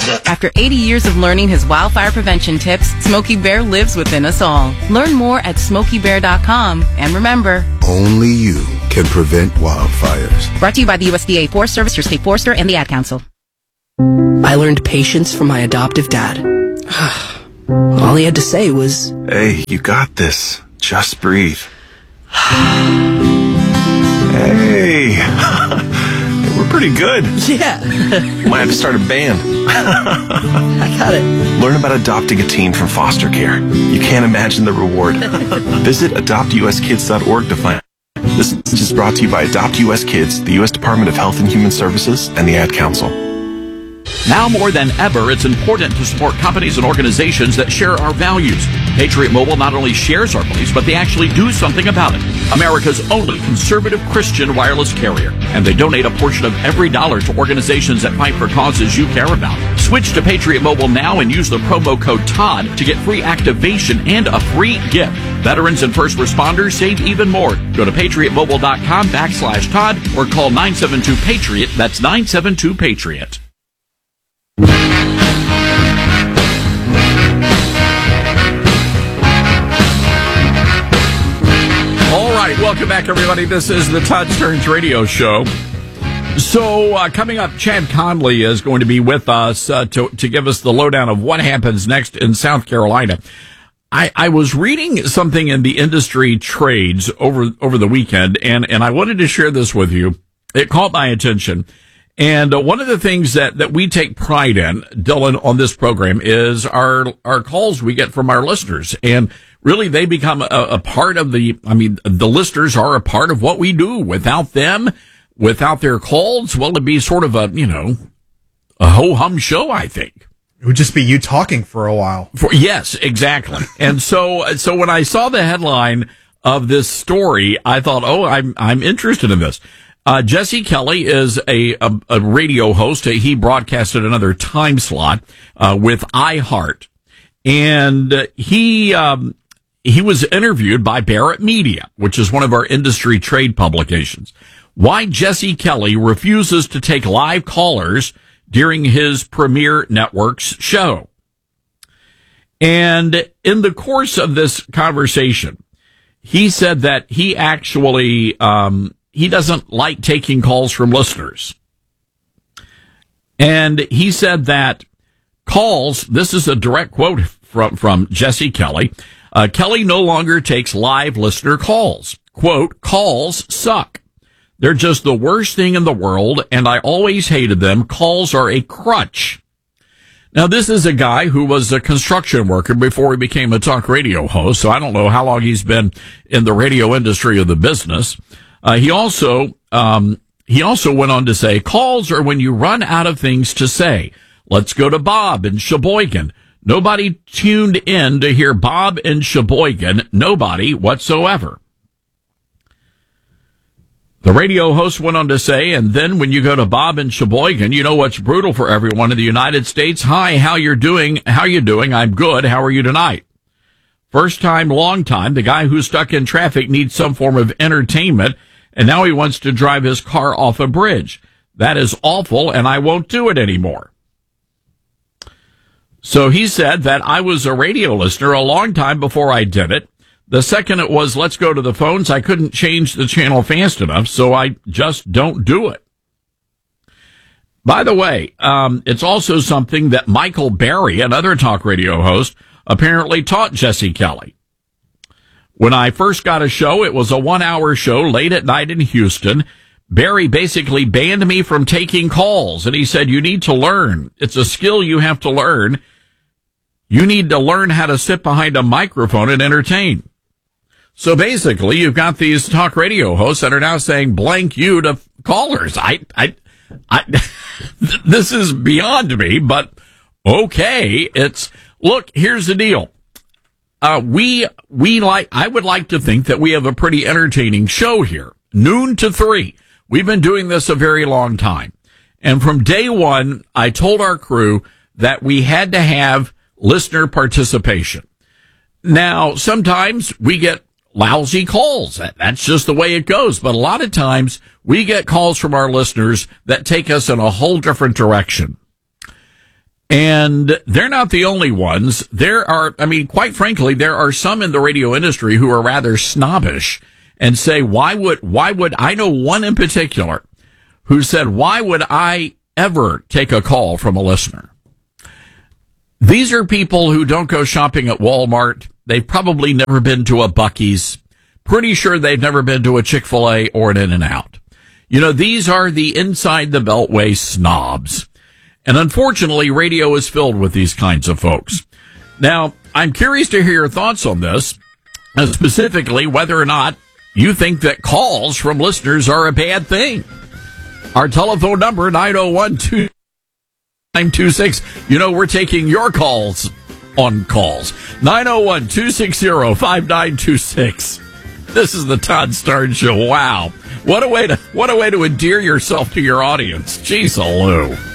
After 80 years of learning his wildfire prevention tips, Smokey Bear lives within us all. Learn more at SmokeyBear.com. And remember, only you can prevent wildfires. Brought to you by the USDA Forest Service, your state forester, and the Ad Council. I learned patience from my adoptive dad. All he had to say was, "Hey, you got this. Just breathe." Hey, we're pretty good. yeah. Might have to start a band. I got it. Learn about adopting a teen from foster care. You can't imagine the reward. Visit adoptuskids.org to find out. This message is brought to you by Adopt US Kids, the U.S. Department of Health and Human Services, and the Ad Council. Now more than ever, it's important to support companies and organizations that share our values. Patriot Mobile not only shares our beliefs, but they actually do something about it. America's only conservative Christian wireless carrier. And they donate a portion of every dollar to organizations that fight for causes you care about. Switch to Patriot Mobile now and use the promo code TODD to get free activation and a free gift. Veterans and first responders save even more. Go to patriotmobile.com/Todd or call 972-PATRIOT. That's 972-PATRIOT. All right, welcome back, everybody. This is the Todd Stearns Radio Show. So, coming up, Chad Conley is going to be with us to give us the lowdown of what happens next in South Carolina. I was reading something in the industry trades over the weekend, and I wanted to share this with you. It caught my attention. And one of the things that we take pride in, Dylan, on this program is our calls we get from our listeners. And really, they become a part of the listeners are a part of what we do. Without them, without their calls, well, it'd be sort of a ho-hum show, I think. It would just be you talking for a while. Yes, exactly. And so when I saw the headline of this story, I thought, I'm interested in this. Jesse Kelly is a radio host. He broadcasted another time slot with iHeart, and he was interviewed by Barrett Media, which is one of our industry trade publications. Why Jesse Kelly refuses to take live callers during his Premier Networks show. And in the course of this conversation, he said that he actually he doesn't like taking calls from listeners. And he said that calls, this is a direct quote from Jesse Kelly, Kelly no longer takes live listener calls. Quote, calls suck. They're just the worst thing in the world, and I always hated them. Calls are a crutch. Now, this is a guy who was a construction worker before he became a talk radio host, so I don't know how long he's been in the radio industry of the business. He also went on to say, calls are when you run out of things to say. Let's go to Bob in Sheboygan. Nobody tuned in to hear Bob in Sheboygan. Nobody whatsoever. The radio host went on to say, and then when you go to Bob in Sheboygan, you know what's brutal for everyone in the United States. Hi, how you doing? I'm good. How are you tonight? First time, long time. The guy who's stuck in traffic needs some form of entertainment, and now he wants to drive his car off a bridge. That is awful, and I won't do it anymore. So he said that I was a radio listener a long time before I did it. The second it was, let's go to the phones, I couldn't change the channel fast enough, so I just don't do it. By the way, it's also something that Michael Berry, another talk radio host, apparently taught Jesse Kelly. When I first got a show, it was a 1-hour show late at night in Houston. Barry basically banned me from taking calls, and he said, you need to learn. It's a skill you have to learn. You need to learn how to sit behind a microphone and entertain. So basically, you've got these talk radio hosts that are now saying blank you to callers. This is beyond me, but okay. Look, here's the deal. I would like to think that we have a pretty entertaining show here. Noon to 3. We've been doing this a very long time. And from day one, I told our crew that we had to have listener participation. Now, sometimes we get lousy calls. That's just the way it goes. But a lot of times we get calls from our listeners that take us in a whole different direction. And they're not the only ones. There are, quite frankly, there are some in the radio industry who are rather snobbish and say, why would, I know one in particular who said, why would I ever take a call from a listener? These are people who don't go shopping at Walmart. They've probably never been to a Buc-ee's. Pretty sure they've never been to a Chick-fil-A or an In-N-Out. These are the inside the Beltway snobs. And unfortunately, radio is filled with these kinds of folks. Now, I'm curious to hear your thoughts on this, specifically whether or not you think that calls from listeners are a bad thing. Our telephone number, 901-2926. We're taking your calls on calls. 901-260-5926. This is the Todd Starnes Show. Wow. What a way to endear yourself to your audience. Jeez, hello.